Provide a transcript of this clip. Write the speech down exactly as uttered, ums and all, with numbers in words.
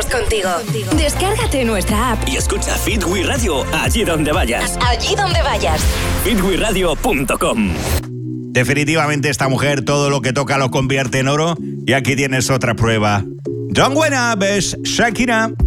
contigo. Descárgate nuestra app y escucha Fit We Radio allí donde vayas. Allí donde vayas. fit we radio punto com. Definitivamente esta mujer todo lo que toca lo convierte en oro. Y aquí tienes otra prueba. Don't Wanna, ves Shakira.